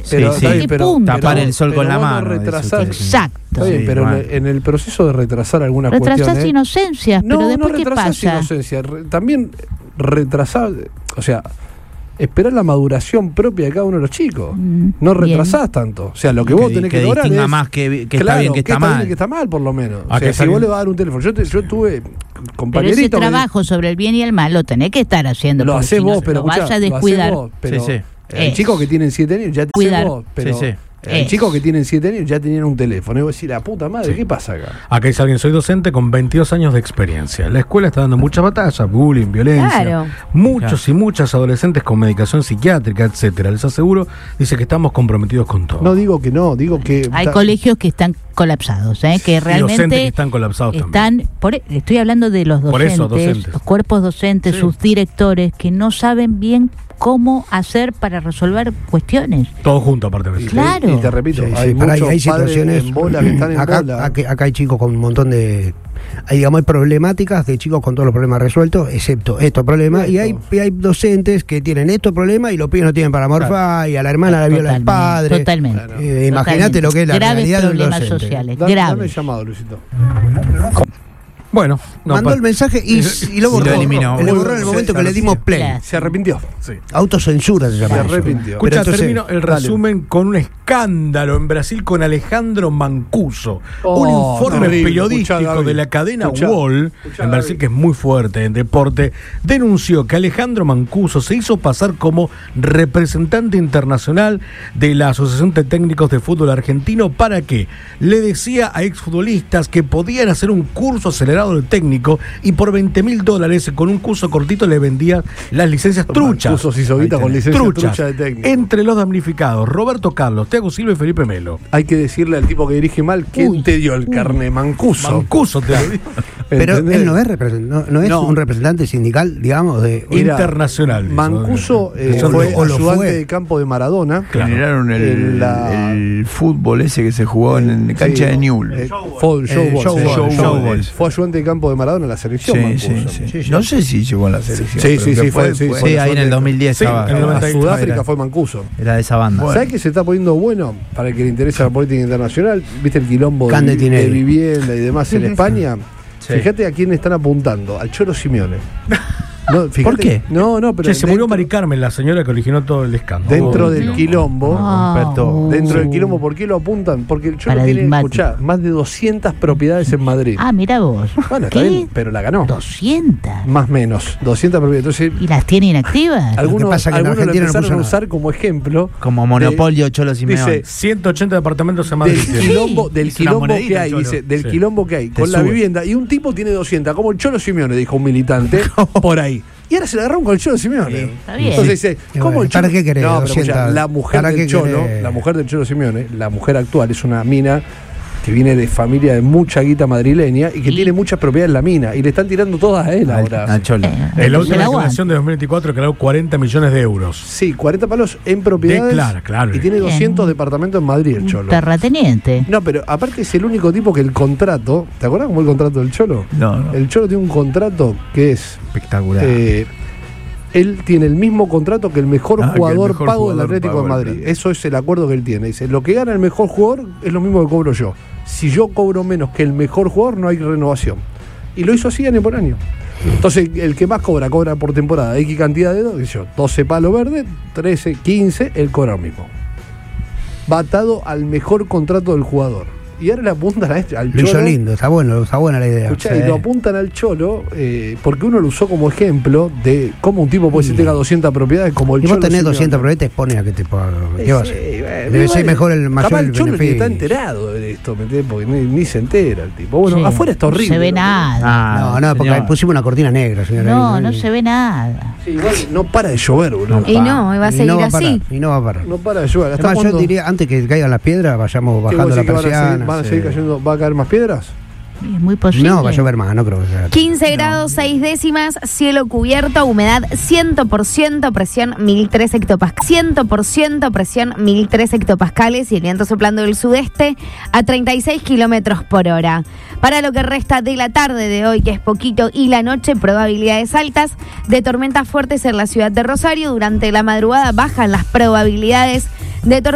Pero, sí, tapar el sol con la mano. Retrasar, exacto. Está bien, pero en el proceso de retrasar algunas cuestiones... Retrasás inocencias, pero después ¿qué pasa? No retrasás inocencia, también retrasar, o sea, esperar la maduración propia de cada uno de los chicos. No retrasás tanto. O sea, lo que vos tenés que lograr es... más que está bien, que está mal. Bien, que está mal, por lo menos. O sea, si vos le vas a dar un teléfono... Yo tuve compañeritos... Pero ese trabajo sobre el bien y el mal lo tenés que estar haciendo. Lo hacés vos, pero lo vas a descuidar. Pero el chico que tienen 7 años ya te hace vos, pero... El chico que tienen 7 años ya tenían un teléfono. Y vos decís, la puta madre, ¿qué pasa acá? Acá dice alguien, soy docente con 22 años de experiencia. La escuela está dando muchas batallas, bullying, violencia. Muchos y muchas adolescentes con medicación psiquiátrica, etcétera. Les aseguro, dice que estamos comprometidos con todo. No digo que no, digo que... Hay colegios que están colapsados, que realmente... docentes que están colapsados también. Estoy hablando de los docentes, por eso, docentes. Los cuerpos docentes, sus directores, que no saben bien cómo hacer para resolver cuestiones. Todo junto, aparte de eso. Claro. Y te repito, hay situaciones en bola que están en bola. Acá hay chicos con un montón de... Hay problemáticas de chicos con todos los problemas resueltos, excepto estos problemas. Y hay docentes que tienen estos problemas y los pibes no tienen para morfar, y a la hermana la viola el padre. Totalmente. Imagínate lo que es la realidad de un docente. Graves problemas sociales, Dame el llamado, Luisito. Bueno, mandó el mensaje y lo borró. Lo eliminó. Lo borró en el momento que le dimos play. Se arrepintió. Sí. Autocensura se llama. Se arrepintió. Escucha, entonces, termino el resumen con un escándalo en Brasil con Alejandro Mancuso. Un informe periodístico de la cadena Wall, en Brasil, que es muy fuerte en deporte, denunció que Alejandro Mancuso se hizo pasar como representante internacional de la Asociación de Técnicos de Fútbol Argentino. ¿Para qué? Le decía a exfutbolistas que podían hacer un curso acelerado del técnico y por $20,000 con un curso cortito le vendía las licencias truchas. Con licencia trucha de técnico. Entre los damnificados, Roberto Carlos, Thiago Silva y Felipe Melo. Hay que decirle al tipo que dirige mal, ¿quién te dio el carné? Mancuso. Mancuso te lo dio. Pero él no es un representante sindical, digamos, internacional. Mancuso fue ayudante de campo de Maradona. Generaron el fútbol ese que se jugó en cancha de Newell's. Fue ayudante de campo de Maradona en la selección. Sí. No sé si llegó a la selección. Sí, fue ahí en el 2010 estaba. En Sudáfrica fue Mancuso. Era de esa banda. ¿Sabes qué se está poniendo bueno para el que le interesa la política internacional? ¿Viste el quilombo de vivienda y demás en España? Fíjate a quién están apuntando, al Cholo Simeone. No, ¿por qué? Pero se murió Mari Carmen, la señora que originó todo el escándalo. Dentro del quilombo, ¿por qué lo apuntan? Porque el Cholo tiene, más de 200 propiedades en Madrid. Mira vos. Bueno, está bien, pero la ganó. 200. Más o menos, 200 propiedades. Entonces, ¿y las tiene inactivas? Algunos lo empezaron a usar como ejemplo. Como monopolio Cholo Simeone. Dice 180 departamentos en Madrid. Del quilombo que hay, dice, del quilombo que hay con la vivienda. Y un tipo tiene 200, como el Cholo Simeone, dijo un militante, por ahí. Y ahora se la agarraron con el Cholo Simeone. Está bien. Entonces dice, ¿cómo el Cholo? ¿Para qué querés? No, pero escucha, la mujer del Cholo Simeone, la mujer actual, es una mina que viene de familia de mucha guita madrileña y que tiene muchas propiedades en la mina. Y le están tirando todas a él ahora. Al Cholo. En la última estimación de 2024 creó 40 millones de euros. Sí, 40 palos en propiedades. Claro. Y tiene 200 departamentos en Madrid el Cholo. Terrateniente. No, pero aparte es el único tipo que el contrato... ¿Te acuerdas cómo el contrato del Cholo? No. El Cholo tiene un contrato que es... espectacular. Él tiene el mismo contrato que el mejor jugador pago del Atlético de Madrid. Claro. Eso es el acuerdo que él tiene. Dice, lo que gana el mejor jugador es lo mismo que cobro yo. Si yo cobro menos que el mejor jugador, no hay renovación. Y lo hizo así año por año. Entonces, el que más cobra por temporada. X cantidad de 12 palos verdes, 13, 15, él cobra lo mismo. Va atado al mejor contrato del jugador. Y ahora le apuntan al Cholo. Lo hizo lindo, está buena la idea. Escuchá, y lo apuntan al Cholo porque uno lo usó como ejemplo de cómo un tipo puede ser tenga 200 propiedades como el Cholo. Y vos tenés 200 propiedades, te expones a que te pagan. ¿Qué vas a hacer? Debe ser mejor el mayor el Cholo que está enterado de esto, ¿me entiendes? Porque ni se entera el tipo. Bueno, afuera está horrible. No se ve nada. No, porque pusimos una cortina negra, señora. No se ve nada. Sí, igual no para de llover, boludo. Y va a seguir así. Y no va a parar. No para de llover. Además, yo diría, antes que caigan las piedras, vayamos bajando la persiana. ¿Van a seguir cayendo? ¿Va a caer más piedras? Es muy posible. No, va a llover más, no creo que sea. 15 grados 6 décimas, cielo cubierto, humedad 100%, presión 1003 hectopascales. 100% presión 1003 hectopascales y el viento soplando del sudeste a 36 kilómetros por hora. Para lo que resta de la tarde de hoy, que es poquito, y la noche, probabilidades altas de tormentas fuertes en la ciudad de Rosario. Durante la madrugada bajan las probabilidades de tormentas.